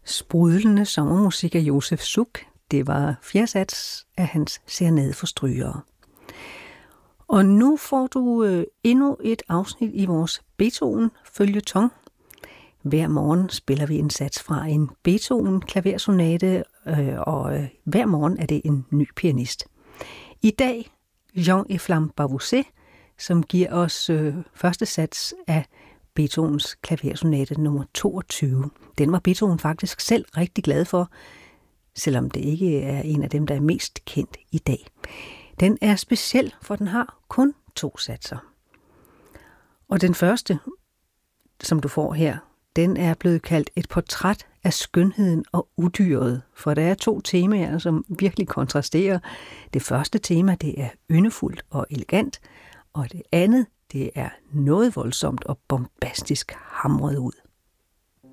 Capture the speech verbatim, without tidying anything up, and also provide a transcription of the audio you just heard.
Sprudlende sommermusik af Josef Suk. Det var fjerde sats af hans Serenade for strygere. Og nu får du øh, endnu et afsnit i vores Beethoven-føljeton. Hver morgen spiller vi en sats fra en Beethoven-klaversonate, øh, og øh, hver morgen er det en ny pianist. I dag Jean-Eflamme Bavouzet, som giver os øh, første sats af Beethovens klaversonate nummer toogtyve. Den var Beethoven faktisk selv rigtig glad for, selvom det ikke er en af dem, der er mest kendt i dag. Den er speciel, for den har kun to satser. Og den første, som du får her, den er blevet kaldt et portræt af skønheden og udyret, for der er to temaer, som virkelig kontrasterer. Det første tema, det er yndefuldt og elegant, og det andet, det er noget voldsomt og bombastisk hamret ud.